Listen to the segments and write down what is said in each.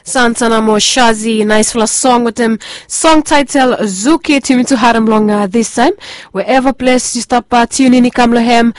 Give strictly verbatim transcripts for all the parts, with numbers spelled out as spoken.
Santana Mo Shazi, nice for a song with them. Song title Zuki Timi to Haram Long uh, this time. Wherever place you stop uh, tuning in Kamlohem.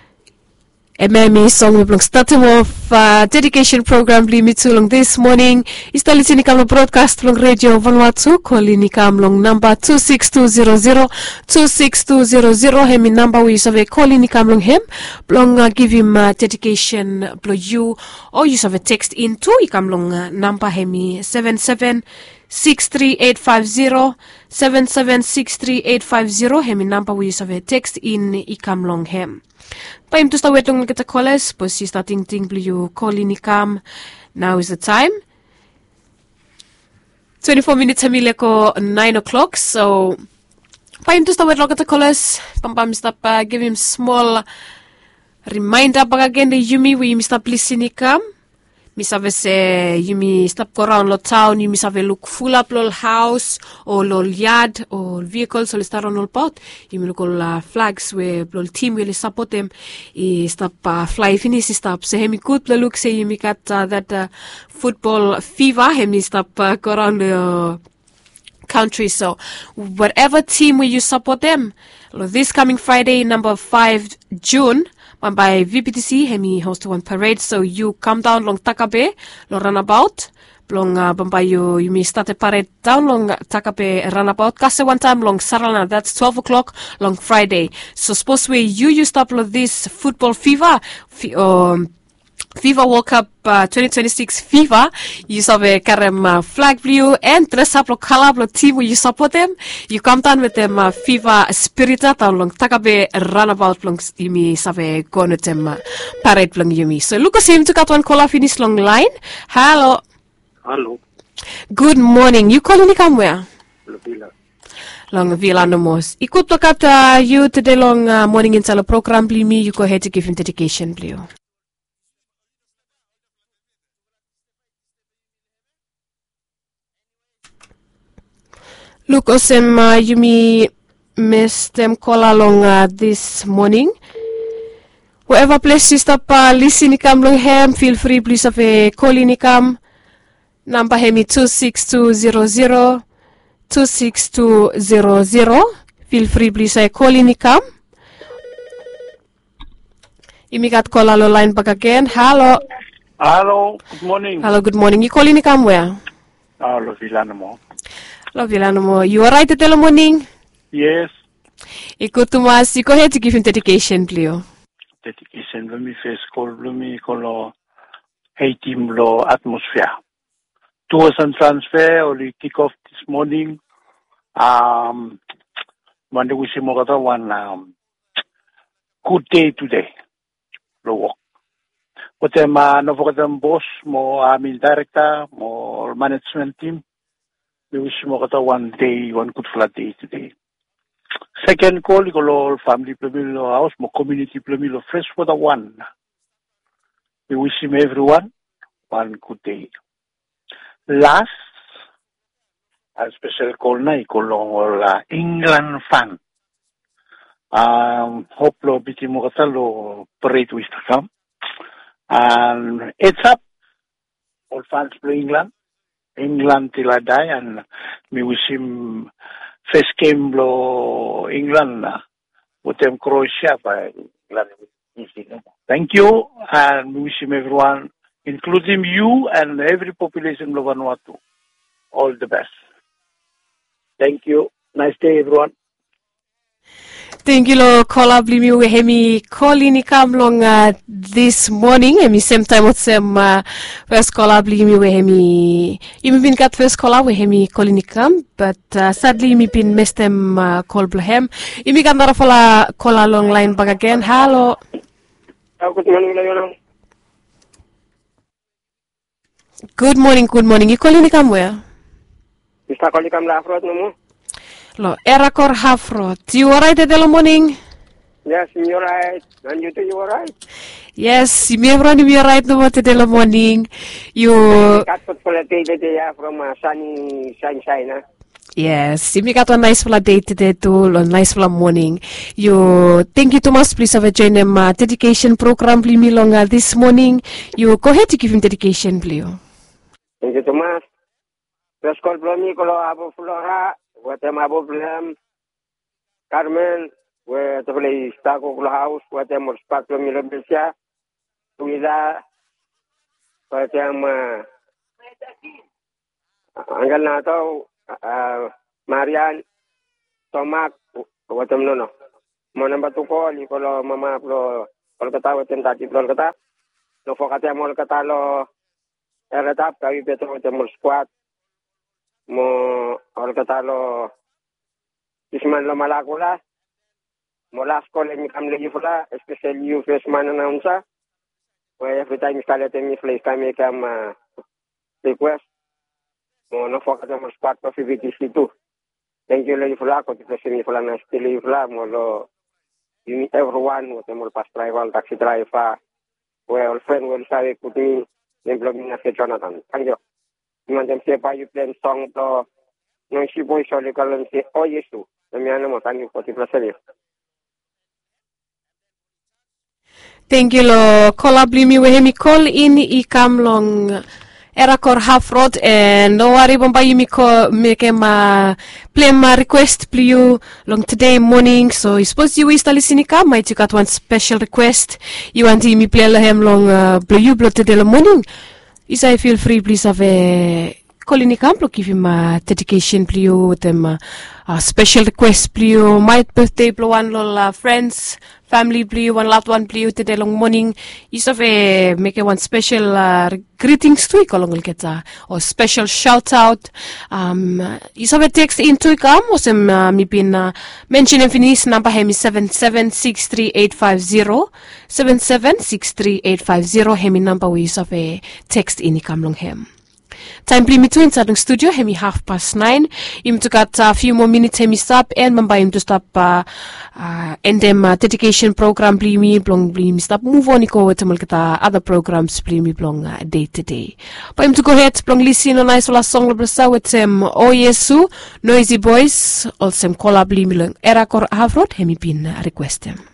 Ememi song we belong starting off uh, dedication program limi tulong this morning. Istali ni kamlo broadcast long radio Vanuatu calling ni kamlong number two six two zero zero two six two zero zero. Hemi number we use of a calling ni kamlong him. Blong uh, give him uh, dedication blow you or use of a text into ikamlong uh, number hemi seven seven six three eight five zero seven seven six three eight five zero. Hemi number we use of a text in ikamlong him. Time to start waiting at the callers, but she's starting to you calling Nikam. Now is the time. twenty-four minutes hamileko nine o'clock. So time to start waiting at the callers. Pam pam stop uh, give him small reminder back again the Yumi we stop listening Nikam. Miss have say you me stop go around lo town, you miss have a look full up lol house or lol yard or vehicles or start on lol pot. You me look all uh, flags where lol team will support them. I stop uh, fly finish stop. So hemi good look say you me got uh, that uh, football fever. Hemi stop uh, go around the uh, country. So whatever team will you support them. This coming Friday, number five June. One by V P T C, hemi host one parade, so you come down long Takabe, long runabout, long uh, by you, you may start a parade down long Takabe runabout, kase one time long Sarana, that's twelve o'clock, long Friday. So suppose we you used up this football fever, um, FIFA World Cup uh, twenty twenty-six FIFA, you saw a Karem uh, flag view and dress up lo color lo team where you support them. You come down with them uh, FIFA spirit at long Takabe runabout long yumi save go with them uh, parade long yumi. So look at him to cut one call finish long line. Hello. Hello. Good morning. You calling me come where? Villa. Long Villa no most. Ikut look at uh, you today long uh, morning in the program me. You go ahead to give him dedication blue. Look, Osem, uh, you me missed them call along uh, this morning. Wherever place you stop uh, listening come long hem, feel free please of a calling come. Number hemi two six two zero zero two six two zero zero. Feel free please a calling come. You me got call along line back again. Hello. Hello. Good morning. Hello. Good morning. You calling come where? Hello, Villanamo. Love you, you are right at the morning? Yes. Ikut tumas, you go ahead to give him dedication, please. Dedication, let me first call, let me call, hey team, lo atmosphere. Tours and transfer, or the kick off this morning. Um, Monday we see more than one, um, good day today. Lo work. But them, uh, no for them boss, more, I mean, director, more management team. We wish mo kata one day, one good flat day today. Second call, you call family plamilo house, mo community plamilo fresh for the one. We wish him everyone one good day. Last, a special call na, you call all uh, England fan. Um, hope lo biti mo kata lo parade wish to come. And it's up, all fans play England. England till I die, and me wish him first game blow England with them Croatia by England. Thank you, and we wish him everyone, including you and every population of Vanuatu, all the best. Thank you. Nice day, everyone. Thank you, lo call blimi we hemi calling come long uh, this morning. Hemi same time with some uh, first call blimi we hemi. You been got first call we hemi calling come, but uh, sadly me been missed them uh, call blahem. You me got another follow call long line back again. Hello. Good morning, Good morning, good morning. You calling come where? Mister calling come la front no more. Lo, Erakor Hafro. You alright at the morning? Yes, you're right. And you too, you alright? Yes, me everyone you alright no more today morning. You got put for a day today from a sunny sunshine. Yes, you got a nice full day today too, a nice full morning. You thank you Thomas, please have a join them uh, dedication program me longer this morning. You go ahead to give him dedication, please. Thank you, Tomas. First call blomi kalau Abu Flora, watem Abu Blam, Carmen, we to play Staco House, watem or Spato Milabisia, Tuida, watem Angel Nato, Marian, Tomac, watem no no. Mo number two call, Nicolo Mama Pro, Kolkata, watem Tati Kolkata, no Focate Molkata lo Eretap, Kavi Petro, watem squad. Mo Kolkata lo Isman lo Malakula, Molasco le Mikam Legifula, especially you first man announcer, where every time you start letting me play, I make them request. Mo no focus on squad of V T C two. Thank you, Legifula, because the Semifula na still Legifula, mo lo everyone, what the more past rival taxi driver, where all friend will say, could be implement na Jonathan. Thank you. Mandem siapa you play song to no si boy soli kalau si oh Yesu demi anu mau tanya kau tiba serius. Thank you lo kolablimi wehemi call in ikam long era kor half road and no worry bomba yumi ko make ma play ma request pliu long today morning so I suppose you is listening ka might you got one special request you want me play lahem long uh, pliu blow today morning. Is I feel free, please have a call in camp, give him a dedication, please, with them a special request, please. My birthday, please, one little friends, family, please, one loved one, please, today long morning. Is have a make a one special uh, greetings to you, along get a or special shout out. Um, is have a text into come, or some uh, me been uh, mention if his number him is seven seven six three eight five zero seven seven six three eight five zero. Hemi number we is have a text in come long him. Time play me to inside the studio, hemi half past nine. Him to got a few more minutes, hemi stop, and mamba him to stop, uh, uh, and them, uh, dedication program, play me, blong, play me stop, move on, go with them, other programs, play me, blong, uh, day to day. But him to go ahead, blong, listen on nice last song, with them, oh, Yesu, Noisy Boys, also, collab, play me, long, era, kor, half road, hemi, pin, request them.